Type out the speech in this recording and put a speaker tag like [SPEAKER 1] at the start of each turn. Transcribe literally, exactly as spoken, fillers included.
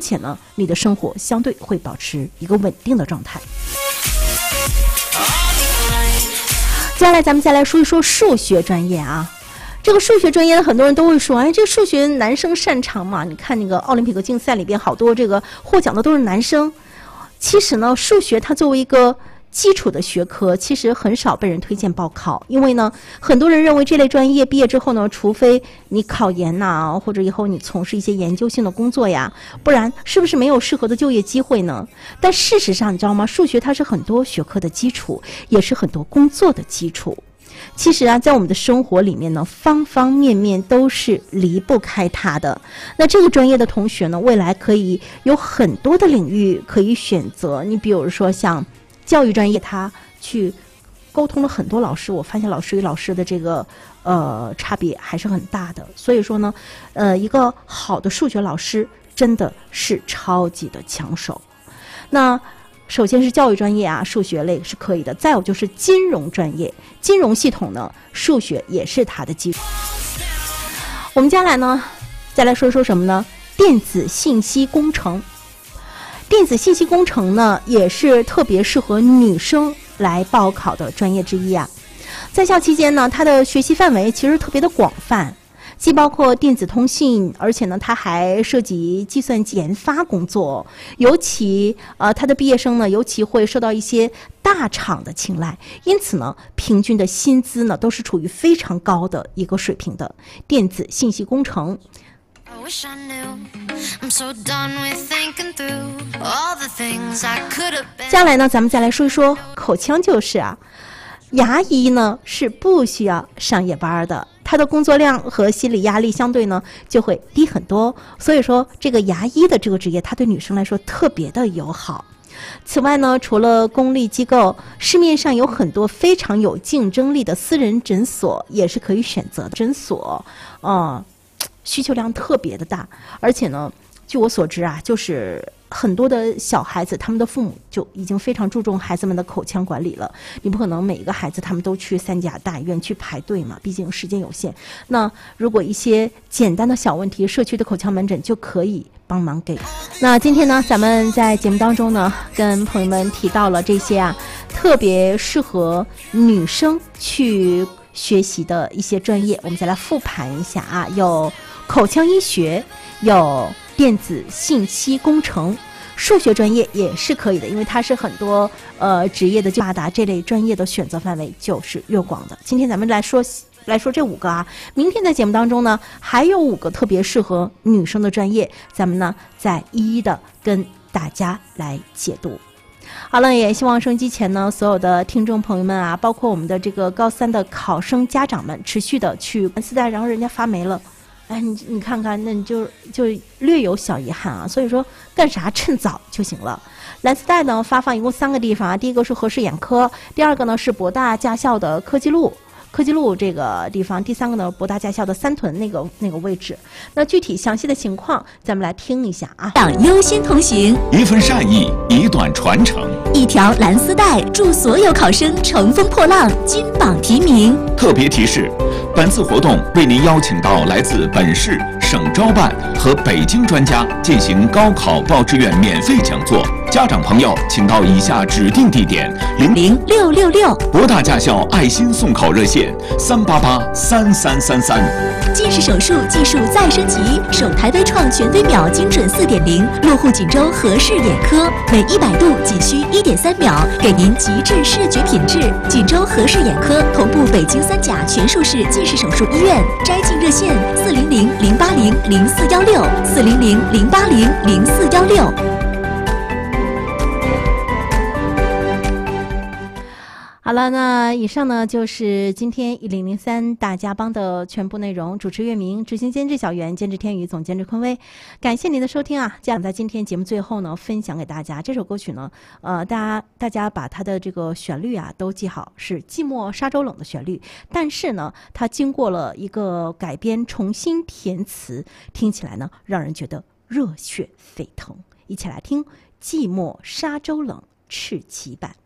[SPEAKER 1] 且呢，你的生活相对会保持一个稳定的状态。接下来咱们再来说一说数学专业啊。这个数学专业的很多人都会说，哎，这个数学男生擅长嘛？你看那个奥林匹克竞赛里边，好多这个获奖的都是男生。其实呢，数学它作为一个基础的学科，其实很少被人推荐报考，因为呢，很多人认为这类专业毕业之后呢，除非你考研呐、啊，或者以后你从事一些研究性的工作呀，不然是不是没有适合的就业机会呢？但事实上，你知道吗？数学它是很多学科的基础，也是很多工作的基础。其实啊，在我们的生活里面呢，方方面面都是离不开它的。那这个专业的同学呢，未来可以有很多的领域可以选择。你比如说像教育专业，他去沟通了很多老师，我发现老师与老师的这个呃差别还是很大的。所以说呢，呃，一个好的数学老师真的是超级的抢手。那首先是教育专业啊，数学类是可以的。再有就是金融专业，金融系统呢，数学也是它的基础。我们接下来呢，再来说说什么呢？电子信息工程。电子信息工程呢，也是特别适合女生来报考的专业之一啊。在校期间呢，它的学习范围其实特别的广泛。既包括电子通信，而且呢，它还涉及计算机研发工作。尤其呃，它的毕业生呢，尤其会受到一些大厂的青睐，因此呢，平均的薪资呢，都是处于非常高的一个水平的。电子信息工程。接下来呢，咱们再来说一说口腔旧事啊。牙医呢是不需要上夜班的。他的工作量和心理压力相对呢就会低很多，所以说这个牙医的这个职业，它对女生来说特别的友好。此外呢，除了公立机构，市面上有很多非常有竞争力的私人诊所也是可以选择的。诊所，呃，需求量特别的大，而且呢，据我所知啊，就是很多的小孩子，他们的父母就已经非常注重孩子们的口腔管理了。你不可能每一个孩子他们都去三甲大医院去排队嘛，毕竟时间有限。那如果一些简单的小问题，社区的口腔门诊就可以帮忙给。那今天呢，咱们在节目当中呢，跟朋友们提到了这些啊，特别适合女生去学习的一些专业，我们再来复盘一下啊，有口腔医学，有电子信息工程，数学专业也是可以的，因为它是很多呃职业的发达，这类专业的选择范围就是越广的。今天咱们来说来说这五个啊，明天在节目当中呢，还有五个特别适合女生的专业，咱们呢再一一的跟大家来解读。好了，也希望收音机前呢所有的听众朋友们啊，包括我们的这个高三的考生家长们，持续的去四代，然后人家发霉了。哎，你你看看，那你就就略有小遗憾啊。所以说，干啥趁早就行了。蓝丝带呢发放一共三个地方啊，第一个是和氏眼科，第二个呢是博大驾校的科技路。科技路这个地方，第三个呢，博大驾校的三屯那个那个位置。那具体详细的情况，咱们来听一下啊。
[SPEAKER 2] 党忧心同行，
[SPEAKER 3] 一份善意，以短传承。
[SPEAKER 2] 一条蓝丝带，祝所有考生乘风破浪，金榜题名。
[SPEAKER 3] 特别提示：本次活动为您邀请到来自本市、省招办和北京专家进行高考报志愿免费讲座。家长朋友，请到以下指定地点：零
[SPEAKER 2] 零六六六
[SPEAKER 3] 博大驾校爱心送考热线三八八三三三三。
[SPEAKER 2] 近视手术技术再升级，首台微创全飞秒精准四点零，落户锦州和氏眼科，每一百度仅需一点三秒，给您极致视觉品质。锦州和氏眼科同步北京三甲全术式近视手术医院，摘镜热线四零零零八零零四幺六四零零零八零零四幺六。
[SPEAKER 1] 好了，那以上呢就是今天一零零三大家帮的全部内容。主持月明，执行监制小袁，监制天宇，总监制坤威。感谢您的收听啊！这样在今天节目最后呢，分享给大家这首歌曲呢，呃，大家大家把它的这个旋律啊都记好，是寂寞沙洲冷的旋律，但是呢，它经过了一个改编，重新填词，听起来呢让人觉得热血沸腾。一起来听《寂寞沙洲冷》赤旗版。